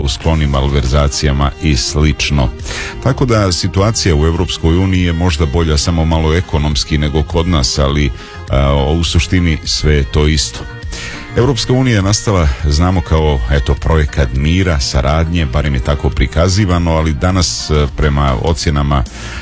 skloni malverzacijama i slično. Tako da situacija u Europskoj uniji je možda bolja samo malo ekonomski nego kod nas, ali u suštini sve je to isto. Europska unija je nastala, znamo, kao projekat mira, saradnje, barem je tako prikazivano, ali danas prema ocjenama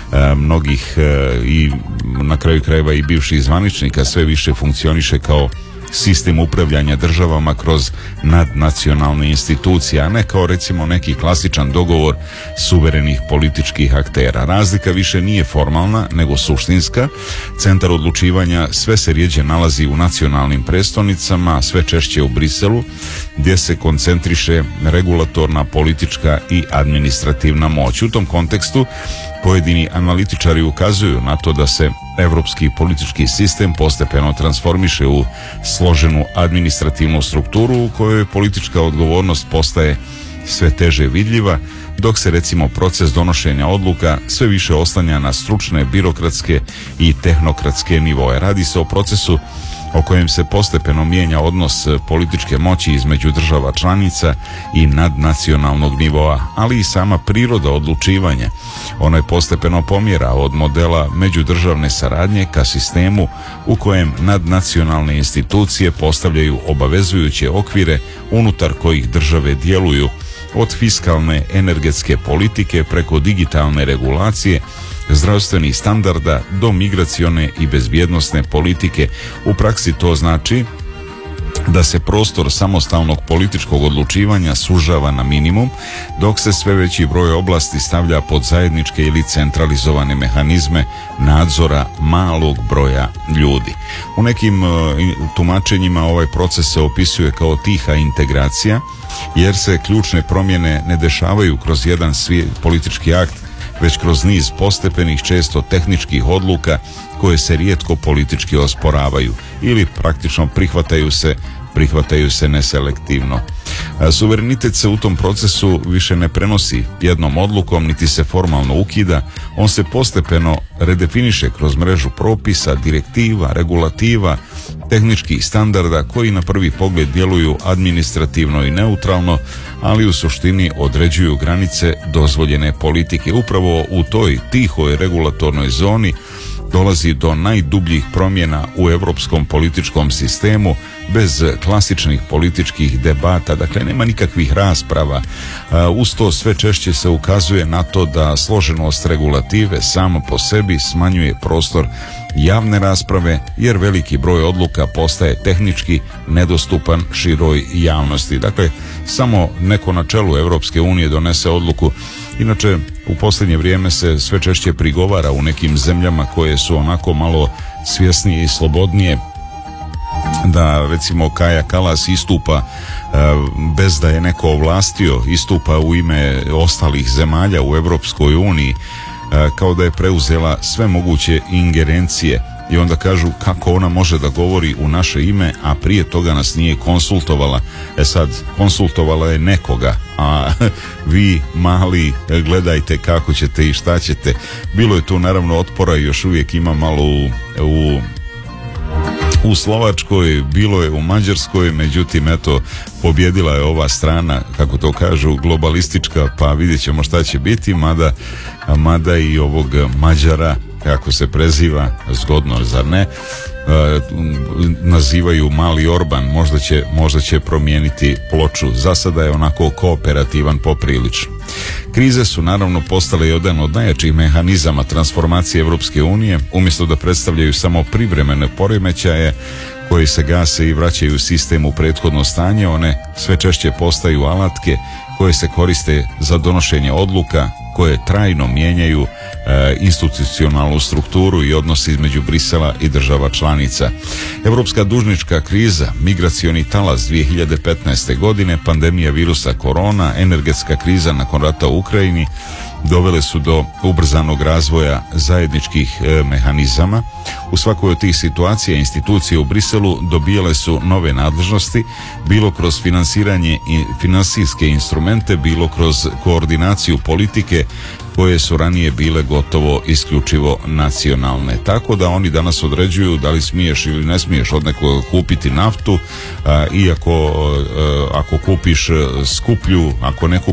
mnogih i na kraju krajeva i bivših zvaničnika sve više funkcioniše kao sistem upravljanja državama kroz nadnacionalne institucije, a ne kao recimo neki klasičan dogovor suverenih političkih aktera. Razlika više nije formalna nego suštinska. Centar odlučivanja sve se rjeđe nalazi u nacionalnim prestonicama, sve češće u Briselu, gdje se koncentriše regulatorna, politička i administrativna moć. U tom kontekstu pojedini analitičari ukazuju na to da se evropski politički sistem postepeno transformiše u složenu administrativnu strukturu u kojoj politička odgovornost postaje sve teže vidljiva, dok se recimo proces donošenja odluka sve više oslanja na stručne, birokratske i tehnokratske nivoe. Radi se o procesu o kojem se postepeno mijenja odnos političke moći između država članica i nadnacionalnog nivoa, ali i sama priroda odlučivanja. Ona je postepeno pomjera od modela međudržavne saradnje ka sistemu u kojem nadnacionalne institucije postavljaju obavezujuće okvire unutar kojih države djeluju, od fiskalne energetske politike preko digitalne regulacije, zdravstvenih standarda do migracione i bezbjednosne politike. U praksi to znači da se prostor samostalnog političkog odlučivanja sužava na minimum, dok se sve veći broj oblasti stavlja pod zajedničke ili centralizovane mehanizme nadzora malog broja ljudi. U nekim tumačenjima ovaj proces se opisuje kao tiha integracija, jer se ključne promjene ne dešavaju kroz jedan politički akt, već kroz niz postepenih, često tehničkih odluka koje se rijetko politički osporavaju ili praktično prihvataju se neselektivno. Suverenitet se u tom procesu više ne prenosi jednom odlukom, niti se formalno ukida. On se postepeno redefiniše kroz mrežu propisa, direktiva, regulativa, tehničkih standarda koji na prvi pogled djeluju administrativno i neutralno, ali u suštini određuju granice dozvoljene politike. Upravo u toj tihoj regulatornoj zoni dolazi do najdubljih promjena u europskom političkom sistemu bez klasičnih političkih debata, dakle nema nikakvih rasprava. Uz to sve češće se ukazuje na to da složenost regulative samo po sebi smanjuje prostor javne rasprave, jer veliki broj odluka postaje tehnički nedostupan široj javnosti. Dakle, samo neko na čelu Europske unije donese odluku. Inače, u posljednje vrijeme se sve češće prigovara u nekim zemljama koje su onako malo svjesnije i slobodnije, da recimo Kaja Kallas istupa bez da je neko ovlastio, istupa u ime ostalih zemalja u Europskoj uniji, kao da je preuzela sve moguće ingerencije, i onda kažu kako ona može da govori u naše ime, a prije toga nas nije konsultovala. Sad, konsultovala je nekoga, a vi mali gledajte kako ćete i šta ćete. Bilo je tu naravno otpora i još uvijek ima malo u Slovačkoj, bilo je u Mađarskoj, međutim eto, pobjedila je ova strana, kako to kažu, globalistička, pa vidjet ćemo šta će biti, mada i ovog Mađara, kako se preziva, zgodno zar ne, nazivaju Mali Orban, možda će promijeniti ploču. Za sada je onako kooperativan poprilično. Krize su naravno postale jedan od najjačih mehanizama transformacije Europske unije. Umjesto da predstavljaju samo privremene poremećaje koji se gase i vraćaju sistem u prethodno stanje, one sve češće postaju alatke koje se koriste za donošenje odluka koje trajno mijenjaju institucionalnu strukturu i odnos između Brisela i država članica. Europska dužnička kriza, migracioni talas 2015. godine, pandemija virusa korona, energetska kriza nakon rata u Ukrajini dovele su do ubrzanog razvoja zajedničkih mehanizama. U svakoj od tih situacija institucije u Briselu dobijale su nove nadležnosti, bilo kroz finansiranje i finansijske instrumente, bilo kroz koordinaciju politike koje su ranije bile gotovo isključivo nacionalne. Tako da oni danas određuju da li smiješ ili ne smiješ od nekoga kupiti naftu, iako ako kupiš skuplju, ako ne kupiš